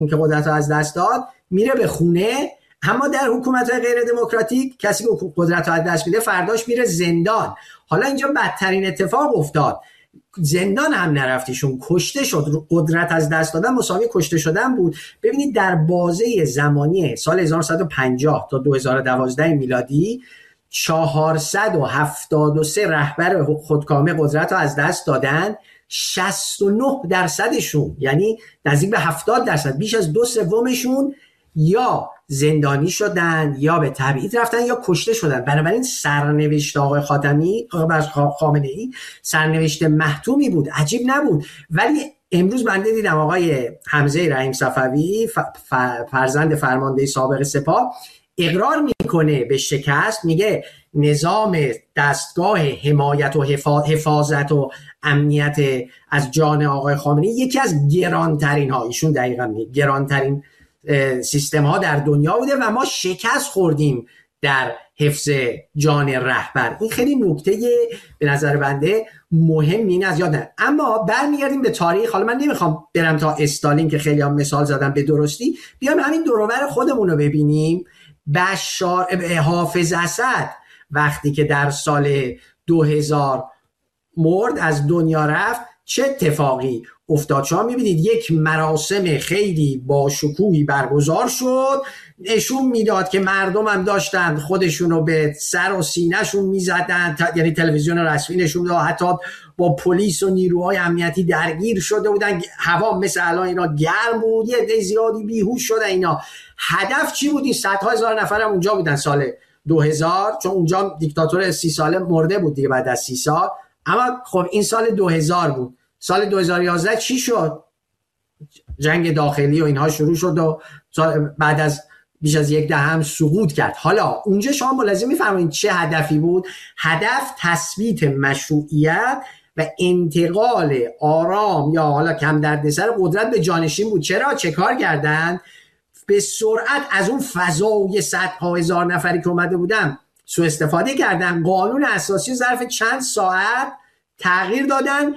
که قدرت رو از دست داد میره به خونه. اما در حکومت‌های غیر دموکراتیک کسی که قدرت رو از دست میده فرداش میره زندان. حالا اینجا بدترین اتفاق افتاد، زندان هم نرفتیشون، کشته شد. قدرت از دست دادن مساوی کشته شدن بود. ببینید در بازه زمانی سال 1950 تا 2012 میلادی 473 رهبر خودکامه قدرت رو از دست دادن. 69%شون، یعنی نزدیک به 70%، بیش از 2/3 یا زندانی شدن یا به تبعید رفتن یا کشته شدن. بنابراین سرنوشت آقای خامنه‌ای سرنوشت محتومی بود، عجیب نبود. ولی امروز بنده دیدم آقای حمزه رحیم صفوی فرزند فرمانده سابق سپاه اقرار میکنه به شکست، میگه نظام دستگاه حمایت و حفاظت و امنیت از جان آقای خامنه‌ای یکی از گرانترین ها، ایشون دقیقاً میگه گرانترین سیستم ها در دنیا بوده و ما شکست خوردیم در حفظ جان رهبر. این خیلی نکته به نظر بنده مهمی این از یادم. اما برمیگردیم به تاریخ. حالا من نمیخوام برم تا استالین که خیلی هم مثال زدم به درستی، بیام همین دور و بر خودمون رو ببینیم. حافظ اسد وقتی که در سال 2000 مرد، از دنیا رفت، چه اتفاقی افتاد؟ شما میبینید یک مراسم خیلی با شکوهی برگزار شد، نشون میداد که مردم هم داشتن خودشونو به سر و سینه‌شون میزدن، یعنی تلویزیون رسمی نشون داد، حتی با پلیس و نیروهای امنیتی درگیر شده بودن، هوا مثل الان اینا گرم بود، یه عده زیادی بیهوش شدن اینا. هدف چی بود؟ این صدها هزار نفر هم اونجا بودن سال 2000، چون اونجا دیکتاتور 30 ساله مرده بود دیگه بعد از 30 سال. اما خب این سال 2000 بود. سال 2011 چی شد؟ جنگ داخلی و اینها شروع شد و بعد از بیش از یک دهه هم سقوط کرد. حالا اونجا شما ملاحظه می‌فرمایید چه هدفی بود؟ هدف تثبیت مشروعیت و انتقال آرام یا حالا کم دردسر قدرت به جانشین بود. چرا؟ چه کار کردن؟ به سرعت از اون فضای صدها هزار نفری که اومده بودن سوء استفاده کردن. قانون اساسی ظرف چند ساعت تغییر دادن،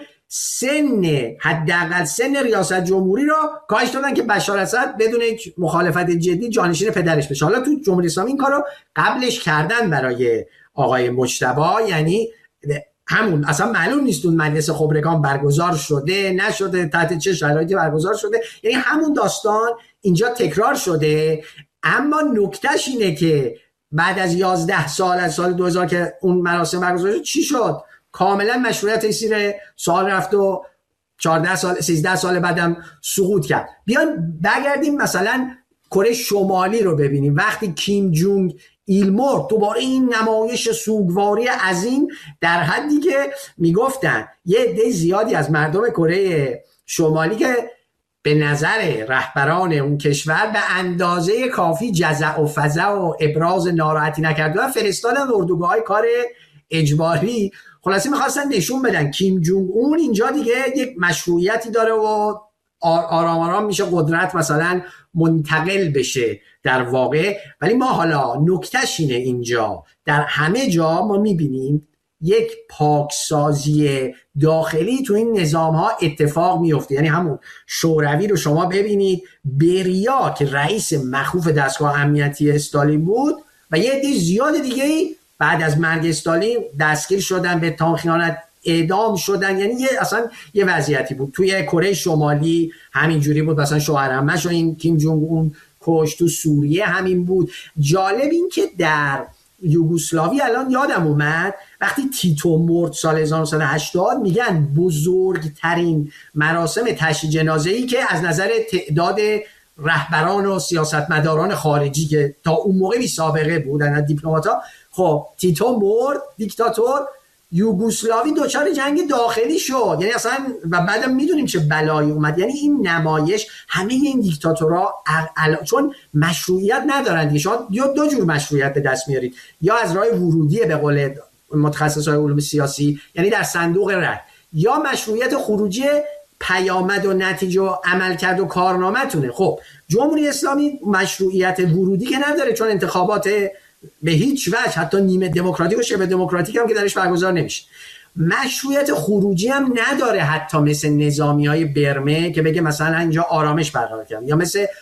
حداقل سن ریاست جمهوری را کاهش دادن که بشار اسد بدون مخالفت جدی جانشین پدرش بشه. حالا تو جمهوری اسلامی این کارو قبلش کردن برای آقای مجتبی، یعنی همون اصلا معلوم نیست اون مجلس خبرگان برگزار شده نشده، تحت چه شرایطی برگزار شده، یعنی همون داستان اینجا تکرار شده. اما نکتهش اینه که بعد از 11 سال از سال 2000 که اون مراسم برگزار شد چی شد؟ کاملا مشروعیت زیر سوال رفت و 14 سال 13 سال بعدم سقوط کرد. بیان بگردیم مثلا کره شمالی رو ببینیم. وقتی کیم جونگ ایل مرد، دوباره این نمایش سوگواری عظیم در حدی که میگفتن یه عده زیادی از مردم کره شمالی که به نظر رهبران اون کشور به اندازه کافی جزع و فزع و ابراز ناراحتی نکردن، فرستادن اردوگاه‌های کار اجباری. خلاصی میخواستن نشون بدن کیم جونگ اون اینجا دیگه یک مشروعیتی داره و آرام آرام میشه قدرت مثلا منتقل بشه در واقع. ولی ما حالا نکتهش اینه اینجا در همه جا ما میبینیم یک پاکسازی داخلی تو این نظام ها اتفاق میفته. یعنی همون شوروی رو شما ببینید، بریا که رئیس مخوف دستگاه امنیتی استالین بود و یه عده زیاد دیگه بعد از مرگ استالین دستگیر شدن، به اتهام خیانت اعدام شدن. یعنی اصلا یه وضعیتی بود. توی کره شمالی همین جوری بود، مثلا شوهرعمه‌شو این کیم جونگ اون کشت، تو سوریه همین بود. جالب این که در یوگسلاوی الان یادم اومد وقتی تیتو مرد سال 1980 میگن بزرگترین مراسم تشییع جنازه‌ای که از نظر تعداد رهبران و سیاستمداران خارجی که تا اون موقع بی سابقه بودن، دیپلمات‌ها. خب تیتو مرد، دیکتاتور، یوگسلاوی دچار جنگ داخلی شد. یعنی اصلا و بعدم میدونیم چه بلایی اومد. یعنی این نمایش همه این دیکتاتورها چون مشروعیت ندارن دیگه، شما یا دو جور مشروعیت به دست میارید، یا از راه ورودی به قول متخصصای علوم سیاسی، یعنی در صندوق رای، یا مشروعیت خروجی پیامد و نتیجه و عملکرد و کارنامه‌تونه. خب جمهوری اسلامی مشروعیت ورودی که نداره، چون انتخابات به هیچ وجه حتی نیمه دموکراتیک و شبه دموکراتیک هم که درش برگزار نمیشه. مشروعیت خروجی هم نداره، حتی مثل نظامی های برمه که بگه مثلا اینجا آرامش برقرار کردم، یا مثل